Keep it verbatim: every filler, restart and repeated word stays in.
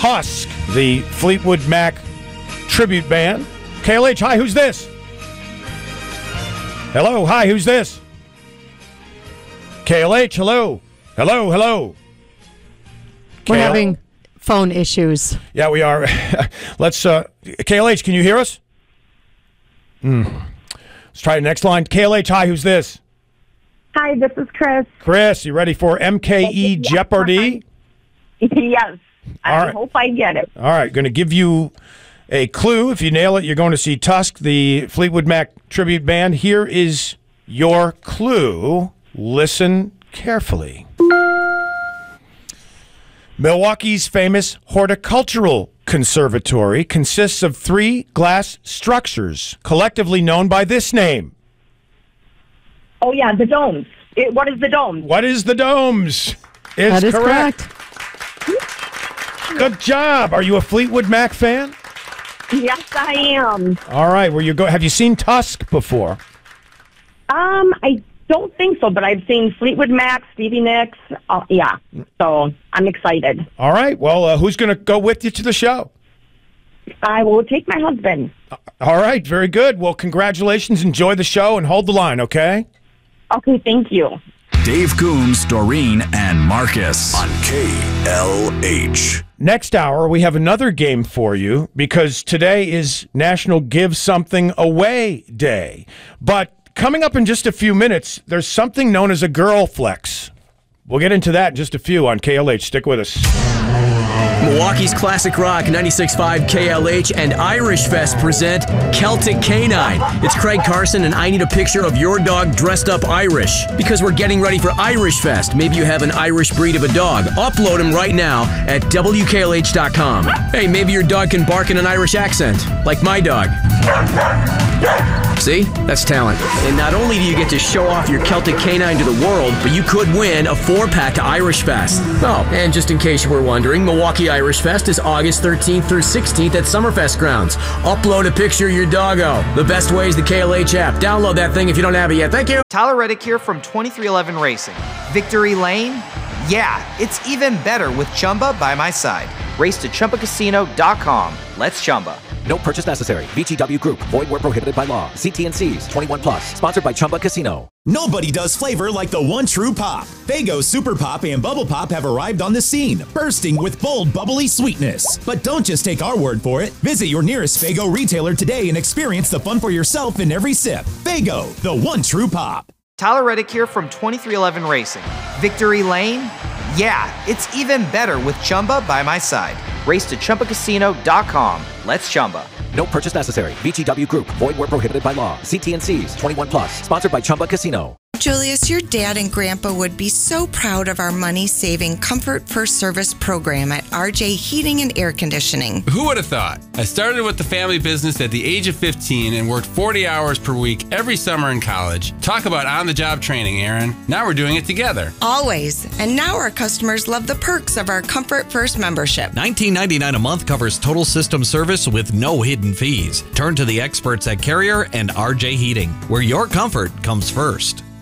Tusk, the Fleetwood Mac tribute band. K L H, hi, who's this? Hello, hi, who's this? K L H, hello. Hello, hello. We're K L- having phone issues. Yeah, we are. Let's, uh, K L H, can you hear us? Mm. Let's try the next line. K L H, hi, who's this? Hi, this is Chris. Chris, you ready for M K E Jeopardy? Yes. I All right. hope I get it. All right, going to give you a clue. If you nail it, you're going to see Tusk, the Fleetwood Mac tribute band. Here is your clue. Listen carefully. Milwaukee's famous horticultural conservatory consists of three glass structures, collectively known by this name. Oh, yeah, the domes. It, what is the dome? What is the domes? Is That is correct. correct. Good job. Are you a Fleetwood Mac fan? Yes, I am. All right. Where you go? Have you seen Tusk before? Um, I don't think so, but I've seen Fleetwood Mac, Stevie Nicks. Uh, yeah, so I'm excited. All right. Well, uh, who's going to go with you to the show? I will take my husband. All right. Very good. Well, congratulations. Enjoy the show and hold the line, okay? Okay, thank you. Dave Coombs, Doreen, and Marcus on K L H. Next hour, we have another game for you because today is National Give Something Away Day. But coming up in just a few minutes, there's something known as a girl flex. We'll get into that in just a few on K L H. Stick with us. Milwaukee's Classic Rock ninety-six point five K L H and Irish Fest present Celtic Canine. It's Craig Carson, and I need a picture of your dog dressed up Irish because we're getting ready for Irish Fest. Maybe you have an Irish breed of a dog. Upload him right now at W K L H dot com. Hey, maybe your dog can bark in an Irish accent, like my dog. See? That's talent. And not only do you get to show off your Celtic Canine to the world, but you could win a four-pack to Irish Fest. Oh, and just in case you were wondering, Milwaukee Irish Fest is August thirteenth through sixteenth at Summerfest grounds. Upload a picture of your doggo. The best way is the K L H app. Download that thing if you don't have it yet. Thank you. Tyler Reddick here from twenty-three eleven Racing. Victory Lane? Yeah, it's even better with Chumba by my side. Race to Chumba Casino dot com. Let's Chumba. No purchase necessary. V G W Group. Void where prohibited by law. See T N Cs. twenty-one plus. Sponsored by Chumba Casino. Nobody does flavor like the one true pop. Faygo Super Pop and Bubble Pop have arrived on the scene, bursting with bold, bubbly sweetness. But don't just take our word for it. Visit your nearest Faygo retailer today and experience the fun for yourself in every sip. Faygo, the one true pop. Tyler Reddick here from twenty-three eleven Racing. Victory Lane? Yeah, it's even better with Chumba by my side. Race to Chumba Casino dot com. Let's Chumba. No purchase necessary. V G W Group. Void where prohibited by law. See T N Cs. twenty-one plus. Sponsored by Chumba Casino. Julius, your dad and grandpa would be so proud of our money-saving Comfort First Service program at R J Heating and Air Conditioning. Who would have thought? I started with the family business at the age of fifteen and worked forty hours per week every summer in college. Talk about on-the-job training, Aaron. Now we're doing it together. Always. And now our customers love the perks of our Comfort First membership. nineteen ninety-nine a month covers total system service with no hidden fees. Turn to the experts at Carrier and R J Heating, where your comfort comes first.